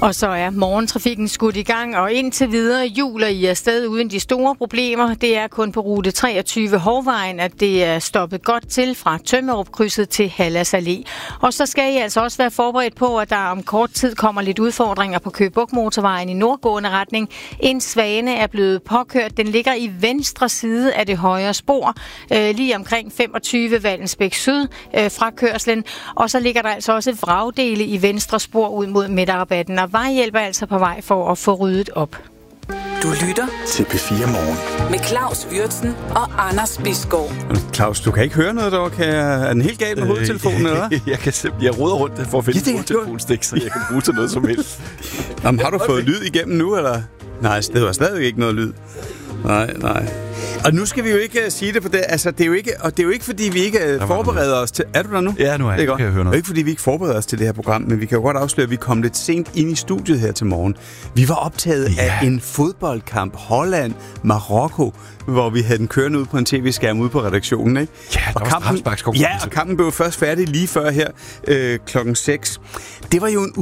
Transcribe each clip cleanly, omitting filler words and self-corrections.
Og så er morgentrafikken skudt i gang, og indtil videre hjuler I afsted uden de store problemer. Det er kun på rute 23 Hovvejen, at det er stoppet godt til fra Tømmerup-krydset til Hallas Allé. Og så skal I altså også være forberedt på, at der om kort tid kommer lidt udfordringer på Køge Bugt Motorvejen i nordgående retning. En svane er blevet påkørt. Den ligger i venstre side af det højre spor, lige omkring 25 Vallensbæk Syd fra kørslen. Og så ligger der altså også vragdele i venstre spor ud mod midterrabatten. Og vejhjælp er altså på vej for at få ryddet op. Du lytter til P4 Morgen med Claus Wirtsen og Anders Bisgaard. Claus, du kan ikke høre noget derovre? Er den helt galt med hovedtelefonen, eller? Jeg roder rundt for at finde en hovedtelefonstik, så jeg kan bruge til noget som helst. Jamen, har du fået lyd igennem nu, eller? Nej, det var stadig ikke noget lyd. Nej. Og nu skal vi jo ikke sige det på det. Altså, det er jo ikke fordi vi ikke forbereder os til. Er du der nu? Ja, nu er jeg. Det kan jeg høre noget. Det er ikke fordi vi ikke forbereder os til det her program, men vi kan jo godt afsløre, at vi kom lidt sent ind i studiet her til morgen. Vi var optaget af en fodboldkamp Holland-Marokko, hvor vi havde den kørende ud på en tv-skærm ude på redaktionen, ikke? Ja, der var strafsparkskonkurrence. Ja, og kampen blev først færdig lige før her klokken 6. Det var jo en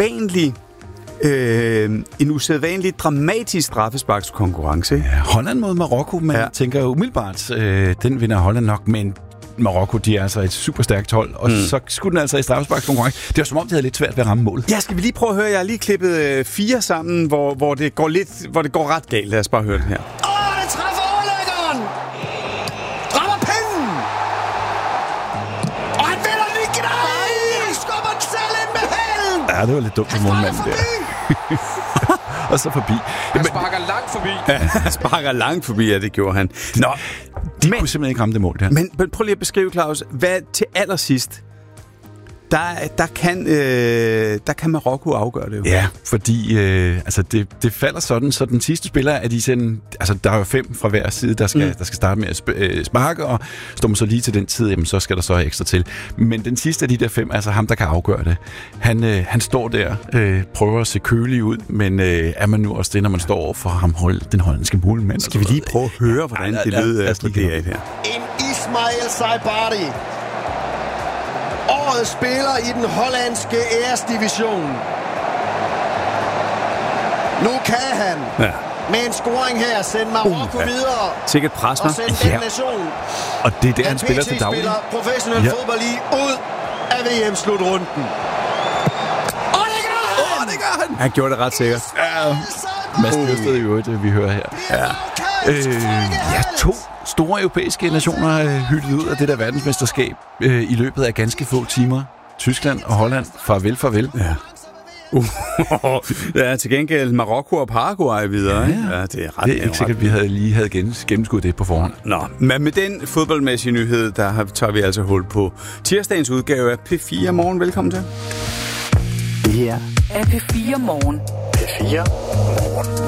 usædvanlig dramatisk straffesparkskonkurrence. Ja, Holland mod Marokko, man tænker umiddelbart, den vinder Holland nok, men Marokko, de er altså et super stærkt hold, og så skulle den altså i straffesparkskonkurrence. Det var som om, de havde lidt svært ved at ramme målet. Ja, skal vi lige prøve at høre? Jeg har lige klippet 4 sammen, hvor det går ret galt. Lad os bare høre den her. Det træffer overlæggeren! Rammer pinden! Og han vinder lige knæ! Han skubber den selv ind med halen! Ja, det var lidt dumt for målmanden der. Og så forbi. Han sparker langt forbi. Ja, han sparker langt forbi, ja, det gjorde han. Nå, de kunne simpelthen ikke ramme det mål der. Men prøv lige at beskrive, Claus, hvad til allersidst, der kan Marokko afgøre det jo. Ja, fordi det falder sådan, så den sidste spiller er de sådan, altså der er jo 5 fra hver side, der skal starte med at sparke, og står man så lige til den tid, jamen, så skal der så ekstra til. Men den sidste af de der 5, altså ham, der kan afgøre det, han står der, prøver at se kølig ud, men er man nu også det, når man står over for ham, den hollandske målmand? Skal vi lige prøve at høre, hvordan det lød på det her? En Ismail Saibari. Årets spiller i den hollandske æresdivision. Nu kan han med en scoring her sende Marokko videre. Sikkert presser. Og sende den nation. Og det er det, han spiller til daglig. spiller professionel fodbold lige ud af VM-slutrunden. Og det gør han! Han gjorde det ret sikkert. Ja. Mads Løsted i øvrigt, vi hører her. Ja. 2 store europæiske nationer hyttet ud af det der verdensmesterskab i løbet af ganske få timer. Tyskland og Holland. Farvel. Ja. Ja, til gengæld Marokko og Paraguay videre. Ja, det er ret. Det er ikke sikkert, at vi havde gennemskuddet det på forhånd. Nå, men med den fodboldmæssige nyhed, tager vi altså hul på tirsdagens udgave af P4 Morgen. Velkommen til. Det her er P4 Morgen. P4 Morgen.